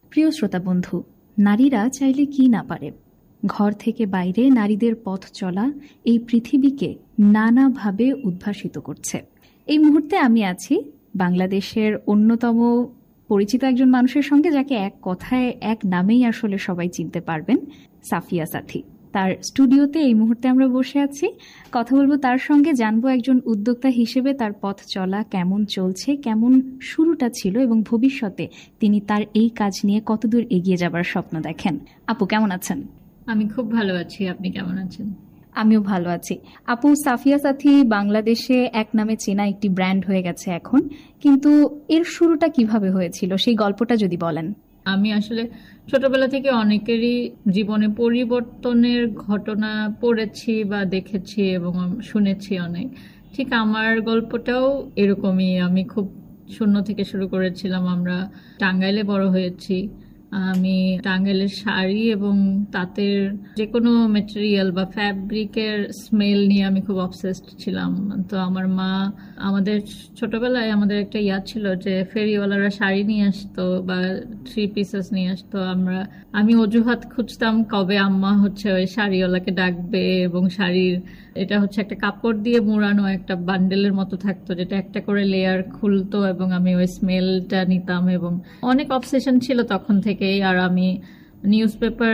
প্রিয় শ্রোতা বন্ধু, নারীরা চাইলে কি না পারে। ঘর থেকে বাইরে নারীদের পথ চলা এই পৃথিবীকে নানাভাবে উদ্ভাসিত করছে। এই মুহূর্তে আমি আছি বাংলাদেশের অন্যতম পরিচিত একজন মানুষের সঙ্গে, যাকে এক কথায় এক নামেই আসলে সবাই চিনতে পারবেন, সাফিয়া সাথী। তার স্টুডিওতে এই মুহূর্তে আমরা বসে আছি, কথা বলবো তার সঙ্গে, জানবো একজন উদ্যোক্তা হিসেবে তার পথ চলা কেমন চলছে, কেমন শুরুটা ছিল এবং ভবিষ্যতে তিনি তার এই কাজ নিয়ে কতদূর এগিয়ে যাবার স্বপ্ন দেখেন। আপু, কেমন আছেন? আমি খুব ভালো আছি, আপনি কেমন আছেন? আমিও ভালো আছি। আপু, সাফিয়া সাথী বাংলাদেশে এক নামে চেনা একটি ব্র্যান্ড হয়ে গেছে এখন, কিন্তু এর শুরুটা কিভাবে হয়েছিল সেই গল্পটা যদি বলেন। আমি আসলে ছোটবেলা থেকে অনেকেরই জীবনে পরিবর্তনের ঘটনা পড়েছি বা দেখেছি এবং শুনেছি অনেক। ঠিক আমার গল্পটাও এরকমই। আমি খুব শূন্য থেকে শুরু করেছিলাম। আমরা টাঙ্গাইলে বড় হয়েছি। আমি টাঙ্গাইলের শাড়ি এবং তাঁতের যে কোনো মেটেরিয়াল বা ফ্যাব্রিকের স্মেল নিয়ে আমি খুব অবসেসড ছিলাম। তো আমার মা, আমাদের ছোটবেলায় আমাদের একটা ছিল যে ফেরিওয়ালারা শাড়ি নিয়ে আসতো বা 3 পিসেস নিয়ে আসতো। আমি অজুহাত খুঁজতাম কবে আম্মা ওই শাড়িওয়ালাকে ডাকবে, এবং শাড়ির এটা একটা কাপড় দিয়ে মোড়ানো একটা বান্ডেলের মতো থাকতো, যেটা একটা করে লেয়ার খুলতো, এবং আমি ওই স্মেলটা নিতাম। এবং অনেক অবসেশন ছিল তখন থেকেই। আর আমি নিউজ পেপার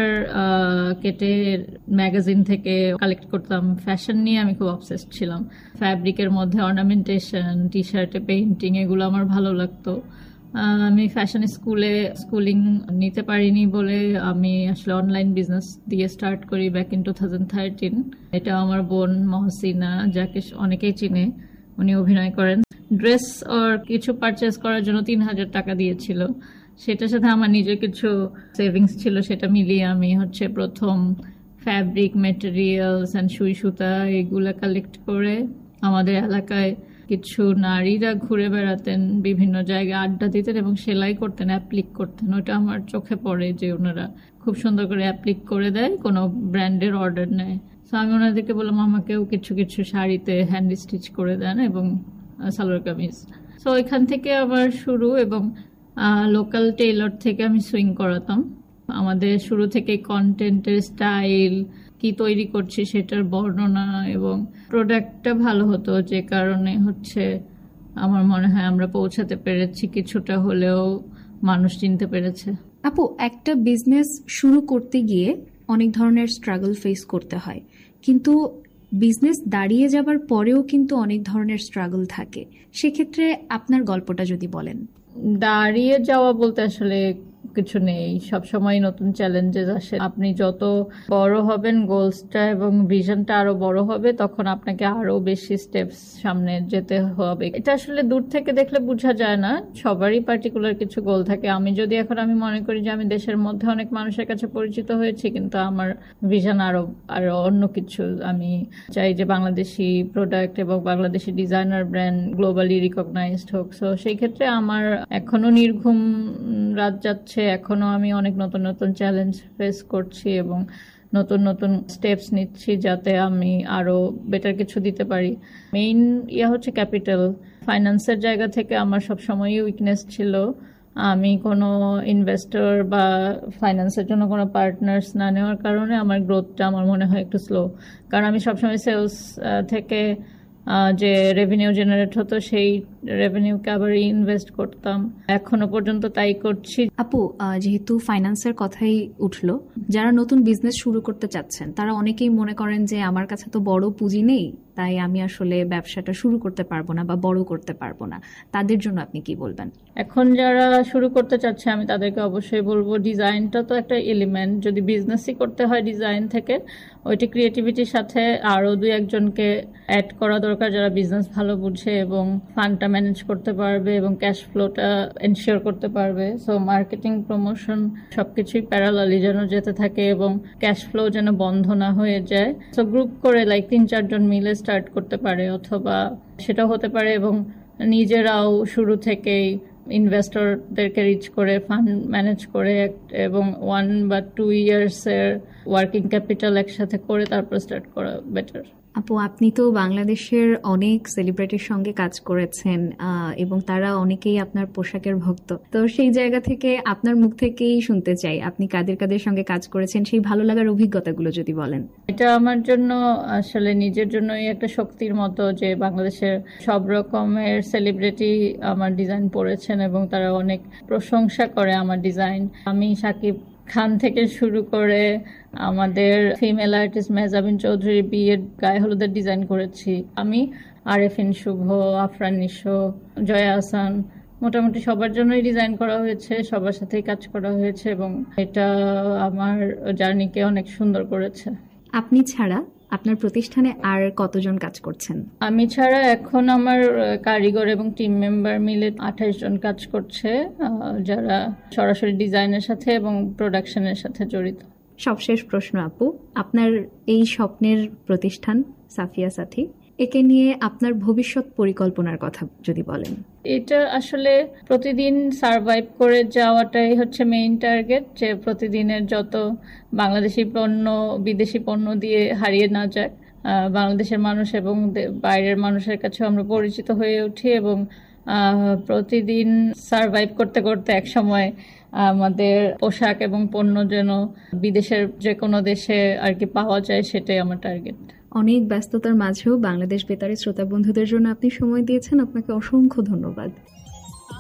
কেটে ম্যাগাজিন থেকে কালেক্ট করতাম। ফ্যাশন নিয়ে আমি খুব অবসেসড ছিলাম। ফ্যাব্রিকের মধ্যে অর্নামেন্টেশন, টি শার্টে পেইন্টিং, এগুলো আমার ভালো লাগতো। আমি ফ্যাশন স্কুলিং নিতে পারিনি বলে আমি আসলে অনলাইন বিজনেস দিয়ে স্টার্ট করি ব্যাক ইন 2013। এটা আমার বোন মহসিনা, যাকে অনেকেই চিনে, উনি অভিনয় করেন। ড্রেস ওর কিছু পারচেস করার জন্য 3000 টাকা দিয়েছিল। সেটার সাথে আমার নিজের কিছু সেভিংস ছিল, সেটা মিলিয়ে আমি প্রথম ফ্যাব্রিক, মেটেরিয়ালস অ্যান্ড সুই সুতা এগুলো কালেক্ট করে আমাদের এলাকায় কিছু নারীরা ঘুরে বেড়াতেন, বিভিন্ন জায়গায় আড্ডা দিতেন এবং সেলাই করতেন, অ্যাপ্লিক করতেন। ওটা আমার চোখে পড়ে যে ওনারা খুব সুন্দর করে অ্যাপ্লিক করে দেয়, কোনো ব্র্যান্ডের অর্ডার নেয়। তো আমি ওনাদেরকে বললাম আমাকেও কিছু কিছু শাড়িতে হ্যান্ড স্টিচ করে দেন এবং সালোয়ার কামিজ। তো ওইখান থেকে আবার শুরু, এবং লোকাল টেইলর থেকে আমি সুইং করাতাম। আমাদের শুরু থেকে কন্টেন্টের স্টাইল, কি তৈরি করছি সেটার বর্ণনা এবং প্রোডাক্টটা ভালো হতো, যে কারণে আমার মনে হয় আমরা পৌঁছাতে পেরেছি, কিছুটা হলেও মানুষ চিনতে পেরেছে। আপু, একটা বিজনেস শুরু করতে গিয়ে অনেক ধরনের স্ট্রাগল ফেস করতে হয়, কিন্তু বিজনেস দাঁড়িয়ে যাবার পরেও কিন্তু অনেক ধরনের স্ট্রাগল থাকে। সেক্ষেত্রে আপনার গল্পটা যদি বলেন। দাঁড়িয়ে যাওয়া বলতে আসলে কিছু নেই, সবসময় নতুন চ্যালেঞ্জেস আসে। আপনি যত বড় হবেন, গোলসটা এবং ভিশনটা আরো বড় হবে, তখন আপনাকে আরো বেশি স্টেপস সামনে যেতে হবে। এটা আসলে দূর থেকে দেখলে বোঝা যায় না, সবারই পার্টিকুলার কিছু গোল থাকে। আমি মনে করি যে আমি দেশের মধ্যে অনেক মানুষের কাছে পরিচিত হয়েছি, কিন্তু আমার ভিশন আরো অন্য কিছু। আমি চাই যে বাংলাদেশি প্রোডাক্ট এবং Bangladeshi designer brand globally recognised হোক। সো সেই ক্ষেত্রে আমার এখনো নির্ঘুম রাত যাচ্ছে, এখনো আমি অনেক নতুন নতুন চ্যালেঞ্জ ফেস করছি এবং নতুন নতুন স্টেপস নিচ্ছি যাতে আমি আরো বেটার কিছু দিতে পারি। মেইন ক্যাপিটাল, ফাইন্যান্সের জায়গা থেকে আমার সবসময়ই উইকনেস ছিল। আমি কোনো ইনভেস্টর বা ফাইন্যান্সের জন্য কোনো পার্টনার্স না নেওয়ার কারণে আমার গ্রোথটা আমার মনে হয় একটু স্লো। কারণ আমি সবসময় সেলস থেকে যে রেভিনিউ জেনারেট হতো, সেই রেভিনিউকে আবার ইনভেস্ট করতাম। এখনো পর্যন্ত তাই করছি। আপু, যেহেতু ফাইন্যান্সের কথাই উঠলো, যারা নতুন বিজনেস শুরু করতে চাচ্ছেন তারা অনেকেই মনে করেন যে আমার কাছে তো বড় পুঁজি নেই, তাই আমি আসলে ব্যবসাটা শুরু করতে পারবো না বা বড় করতে পারবো না। তাদের জন্য আপনি কি বলবেন? এখন যারা শুরু করতে চাচ্ছে আমি তাদেরকে অবশ্যই বলবো, ডিজাইনটা তো একটা এলিমেন্ট। যদি বিজনেসই করতে হয় ডিজাইন থেকে, ওইটি ক্রিয়েটিভিটির সাথে আরো 2-1জনকে অ্যাড করা দরকার, যারা বিজনেস ভালো বুঝে এবং ফান্ডটা ম্যানেজ করতে পারবে এবং ক্যাশ ফ্লোটা এনশিওর করতে পারবে। সো মার্কেটিং, প্রমোশন সবকিছুই প্যারালালি যেন যেতে থাকে এবং ক্যাশ ফ্লো যেন বন্ধ না হয়ে যায়। সো গ্রুপ করে 3-4জন মিলে স্টার্ট করতে পারে, অথবা সেটাও হতে পারে এবং নিজেরাও শুরু থেকেই ইনভেস্টরদেরকে রিচ করে ফান্ড ম্যানেজ করে এবং 1 বা 2 ইয়ার্সের ওয়ার্কিং ক্যাপিটাল একসাথে করে তারপর স্টার্ট করা বেটার। আপু, আপনি তো বাংলাদেশের অনেক সেলিব্রিটির সঙ্গে কাজ করেছেন এবং তারা অনেকেই আপনার পোশাকের ভক্ত। তো সেই জায়গা থেকে আপনার মুখ থেকেই শুনতে চাই আপনি কাদের কাদের সঙ্গে কাজ করেছেন, সেই ভালো লাগার অভিজ্ঞতাগুলো যদি বলেন। এটা আমার জন্য আসলে নিজের জন্যই একটা শক্তির মতো যে বাংলাদেশের সব রকমের সেলিব্রিটি আমার ডিজাইন পরেছেন এবং তারা অনেক প্রশংসা করে আমার ডিজাইন। আমি শাকিব খান থেকে শুরু করে আমাদের ফিমেল আর্টিস্ট মেহজাবিন চৌধুরী বিয়ের গায়ে হলুদের ডিজাইন করেছি আমি, আরেফিন শুভ, আফরান নিশো, জয়া আহসান, মোটামুটি সবার জন্যই ডিজাইন করা হয়েছে, সবার সাথেই কাজ করা হয়েছে এবং এটা আমার জার্নিকে অনেক সুন্দর করেছে। আপনি ছাড়া আপনার প্রতিষ্ঠানে আর কতজন কাজ করছেন? আমি ছাড়া এখন আমার কারিগর এবং টিম মেম্বার মিলে 28 জন কাজ করছে, যারা সরাসরি ডিজাইনের সাথে এবং প্রোডাকশনের সাথে জড়িত। সবশেষ প্রশ্ন আপু, আপনার এই স্বপ্নের প্রতিষ্ঠান সাফিয়া সাথী, একে নিয়ে আপনার ভবিষ্যৎ পরিকল্পনার কথা যদি বলেন। এটা আসলে প্রতিদিন সারভাইভ করে যাওয়াটাই হচ্ছে মেইন টার্গেট, যে প্রতিদিনের যত বাংলাদেশি পণ্য বিদেশি পণ্য দিয়ে হারিয়ে না যাক, বাংলাদেশের মানুষ এবং বাইরের মানুষের কাছে আমরা পরিচিত হয়ে উঠি এবং প্রতিদিন সারভাইভ করতে করতে এক সময় আমাদের পোশাক এবং পণ্য যেন বিদেশের যে কোনো দেশে আর কি পাওয়া যায়, সেটাই আমার টার্গেট। অনেক ব্যস্ততার মাঝেও বাংলাদেশ বেতারের শ্রোতা বন্ধুদের জন্য আপনি সময় দিয়েছেন, আপনাকে অসংখ্য ধন্যবাদ।